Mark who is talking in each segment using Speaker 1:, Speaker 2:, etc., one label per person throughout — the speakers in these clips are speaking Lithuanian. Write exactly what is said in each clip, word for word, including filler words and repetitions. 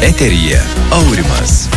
Speaker 1: Eteryje Aurimas.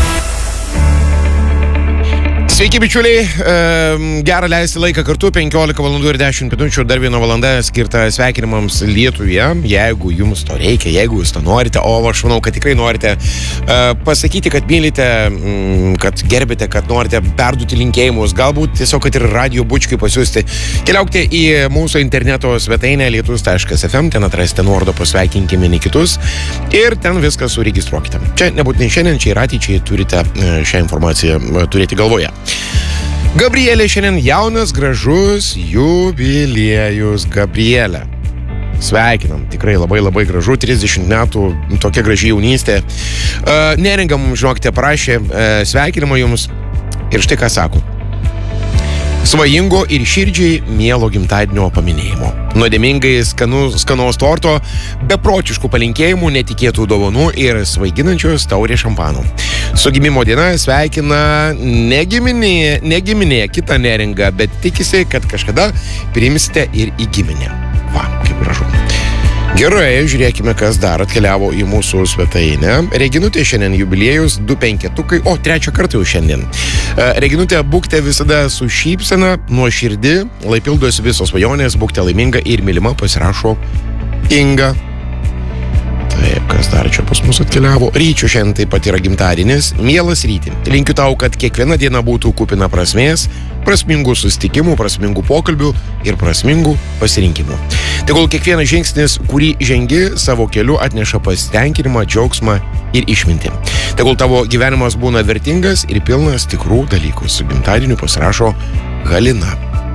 Speaker 2: Sveiki, bičiuliai. Gerą leisti laiką kartu. penkiolika valandų ir dešimt minučių. Dar viena valanda skirta sveikinimams Lietuvoje. Jeigu jums to reikia, jeigu jūs to norite, o aš manau, kad tikrai norite pasakyti, kad mylite, kad gerbite, kad norite perduoti linkėjimus, galbūt tiesiog, kad ir radio bučkai pasiūsti. Keliaukite į mūsų interneto svetainę lietus taškas ef em, ten atrasite nuorodą pasveikinkime vieni kitus ir ten viską suregistruokite. Čia nebūtinai šiandien, čia ir ateičiai turite šią informaciją turėti galvoje. Gabrielė šiandien jaunas, gražus jubiliejus. Gabrielė. Sveikinam, tikrai labai labai gražu, trisdešimt metų, tokia graži jaunystė. Uh, Neringa mums, žinokite, parašė uh, sveikinimą jums ir štai ką sako. Svajingo ir širdžiai mielo gimtadienio paminėjimo. Nuodėmingai skanu, skanaus torto, beprotiškų palinkėjimų, netikėtų dovanų ir svaiginančios taurės šampano. Su gimimo diena sveikina ne giminė, ne giminė kita Neringa, bet tikisi, kad kažkada priimsite ir į giminę. Va, kaip gražu. Gerai, žiūrėkime, kas dar atkeliavo į mūsų svetainę. Reginutė šiandien jubiliejus, du penketukai, o trečią kartą jau šiandien. Reginutė, būkite visada su šypsena, nuoširdi, lai pildosi visos svajonės, būkite laiminga ir mylima, pasirašo Inga. Taip, kas dar čia pas mus atkeliavo? Ryčio šiandien taip pat yra gimtadienis. Mielas Ryti, linkiu tau, kad kiekviena diena būtų kupina prasmės, prasmingų susitikimų, prasmingų pokalbių ir prasmingų pasirinkimų. Tegul kiekvienas žingsnis, kurį žengi savo keliu, atneša pasitenkinimą, džiaugsmą ir išmintį. Tegul tavo gyvenimas būna vertingas ir pilnas tikrų dalykų. Su gimtadieniu pasirašo Galina.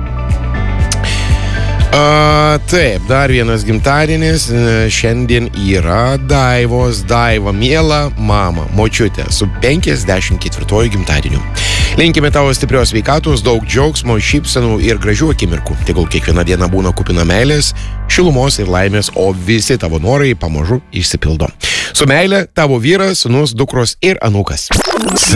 Speaker 2: A, taip, dar vienas gimtadienis šiandien yra Daivos. Daiva, miela mama, močiutė, su penkiasdešimt ketvirtuoju gimtadieniu. Linkime tavo stiprios sveikatos, daug džiaugsmo, šypsenų ir gražių akimirkų. Tegul kiekviena diena būna kupina meilės, šilumos ir laimės, o visi tavo norai pamažu išsipildo. Su meile tavo vyras, sūnus, dukros ir anūkas.